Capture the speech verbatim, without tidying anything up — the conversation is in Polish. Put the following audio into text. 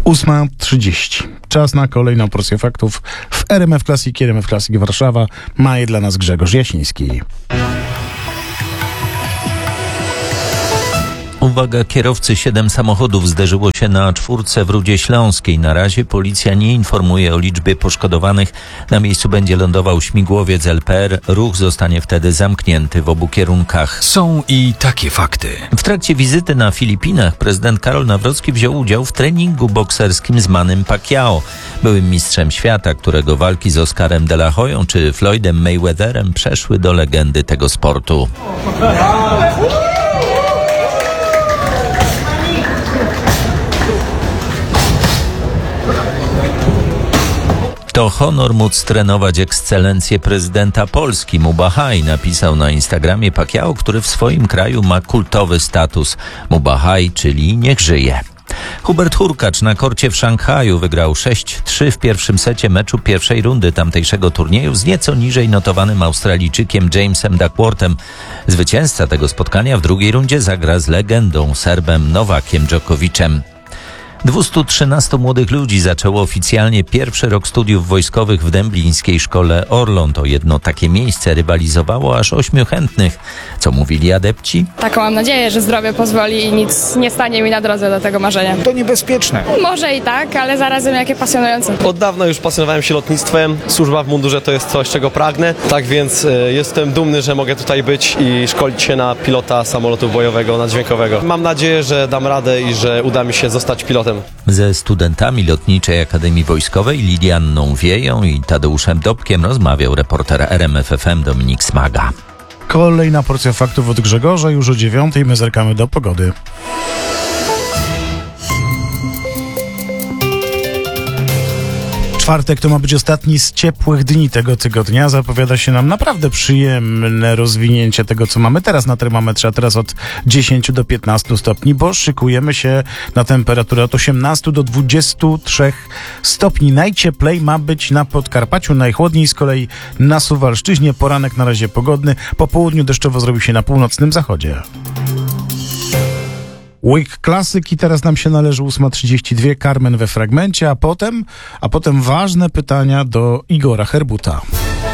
ósma trzydzieści. Czas na kolejną porcję faktów w R M F Classic, R M F Classic Warszawa. Ma je dla nas Grzegorz Jasiński. Uwaga, kierowcy, siedem samochodów zderzyło się na czwórce w Rudzie Śląskiej. Na razie policja nie informuje o liczbie poszkodowanych. Na miejscu będzie lądował śmigłowiec L P R. Ruch zostanie wtedy zamknięty w obu kierunkach. Są i takie fakty. W trakcie wizyty na Filipinach prezydent Karol Nawrocki wziął udział w treningu bokserskim z Mannym Pacquiao, byłym mistrzem świata, którego walki z Oscarem de la Hoyą czy Floydem Mayweatherem przeszły do legendy tego sportu. To honor móc trenować ekscelencję prezydenta Polski. Mubahaj napisał na Instagramie Pacquiao, który w swoim kraju ma kultowy status. Mubahaj, czyli niech żyje. Hubert Hurkacz na korcie w Szanghaju wygrał sześć trzy w pierwszym secie meczu pierwszej rundy tamtejszego turnieju z nieco niżej notowanym Australijczykiem Jamesem Duckworthem. Zwycięzca tego spotkania w drugiej rundzie zagra z legendą Serbem Nowakiem Dżokowiciem. dwieście trzynaście młodych ludzi zaczęło oficjalnie pierwszy rok studiów wojskowych w dęblińskiej szkole Orlon. To jedno takie miejsce rywalizowało aż ośmiu chętnych. Co mówili adepci? Taką mam nadzieję, że zdrowie pozwoli i nic nie stanie mi na drodze do tego marzenia. To niebezpieczne. Może i tak, ale zarazem jakie pasjonujące. Od dawna już pasjonowałem się lotnictwem. Służba w mundurze to jest coś, czego pragnę. Tak więc y, jestem dumny, że mogę tutaj być i szkolić się na pilota samolotu bojowego, naddźwiękowego. Mam nadzieję, że dam radę i że uda mi się zostać pilotem. Ze studentami Lotniczej Akademii Wojskowej Lidianną Wieją i Tadeuszem Dobkiem rozmawiał reporter R M F F M Dominik Smaga. Kolejna porcja faktów od Grzegorza już o dziewiątej. My zerkamy do pogody. Czwartek to ma być ostatni z ciepłych dni tego tygodnia. Zapowiada się nam naprawdę przyjemne rozwinięcie tego, co mamy teraz na termometrze, a teraz od dziesięciu do piętnastu stopni, bo szykujemy się na temperaturę od osiemnastu do dwudziestu trzech stopni. Najcieplej ma być na Podkarpaciu, najchłodniej z kolei na Suwalszczyźnie. Poranek na razie pogodny, po południu deszczowo zrobi się na północnym zachodzie. Week Classic i teraz nam się należy ósma trzydzieści dwa, Carmen we fragmencie, a potem, a potem ważne pytania do Igora Herbuta.